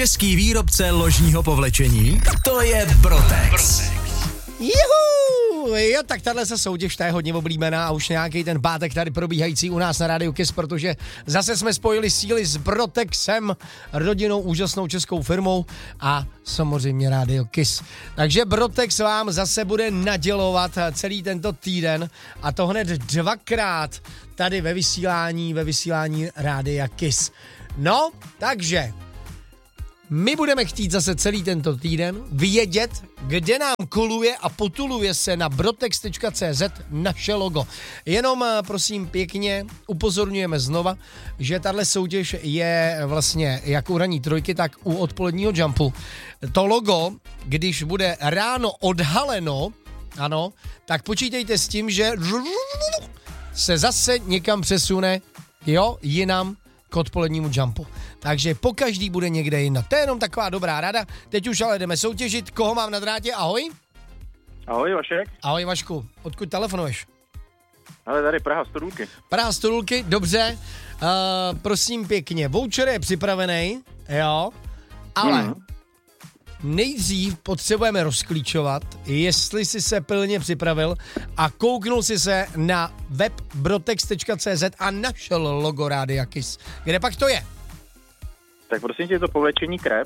Český výrobce ložního povlečení, to je Brotex. Juhu! Jo, tak tahle se soutěž, ta je hodně oblíbená a už nějaký ten pátek tady probíhající u nás na Rádiu Kiss, protože zase jsme spojili síly s Brotexem, rodinou, úžasnou českou firmou a samozřejmě Rádio Kiss. Takže Brotex vám zase bude nadělovat celý tento týden a to hned dvakrát tady ve vysílání Rádia Kiss. No, takže my budeme chtít zase celý tento týden vědět, kde nám koluje a potuluje se na brotex.cz naše logo. Jenom prosím pěkně upozorňujeme znova, že tahle soutěž je vlastně jak u ranní trojky, tak u odpoledního jumpu. To logo, když bude ráno odhaleno, ano, tak počítejte s tím, že se zase někam přesune, jo, jinam k odpolednímu jumpu. Takže po každý bude někde jinak. To je jenom taková dobrá rada. Teď už ale jdeme soutěžit. Koho mám na drátě? Ahoj. Ahoj, Vašek. Ahoj, Vašku. Odkud telefonuješ? Ale tady Praha, Stodůlky. Praha, Stodůlky, dobře. Prosím pěkně, voucher je připravený, jo, ale nejdřív potřebujeme rozklíčovat, jestli jsi se plně připravil a kouknul si se na web brotex.cz a našel logo Rádia Kiss. Kde pak to je? Tak prosím tě, je to povlečení krep,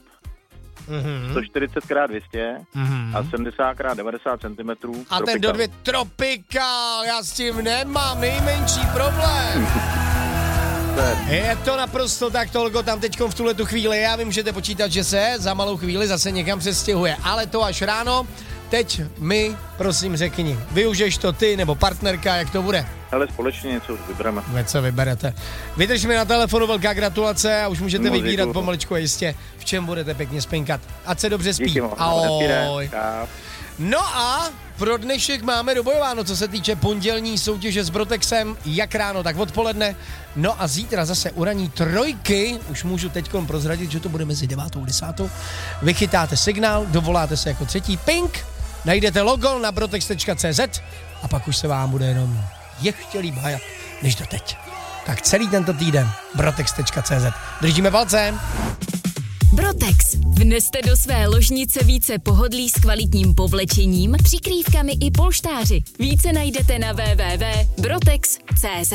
140x200 a 70x90 cm. A ten do 2 tropikál, já s tím nemám nejmenší problém. Je to naprosto tak, to logo tam teďkom v tuhletu chvíli, já vy můžete počítat, že se za malou chvíli zase někam přestěhuje, ale to až ráno. Teď mi, prosím, řekni, využiješ to ty nebo partnerka, jak to bude? Ale společně něco vybereme. Co vyberete. Vydrž mi na telefonu, velká gratulace a už můžete vybírat pomaličku a jistě, v čem budete pěkně spinkat. Ať se dobře spí. Díky, ahoj. No a pro dnešek máme dobojováno, co se týče pondělní soutěže s Brotexem, jak ráno, tak odpoledne. No a zítra zase u ranní trojky, už můžu teďkon prozradit, že to bude mezi 9. a 10. Vychytáte signál, dovoláte se jako třetí ping, najdete logo na brotex.cz a pak už se vám bude jenom ještě líp hajat, než doteď. Tak celý tento týden brotex.cz. Držíme palce. Brotex. Vneste do své ložnice více pohodlí s kvalitním povlečením, přikrývkami i polštáři. Více najdete na www.brotex.cz.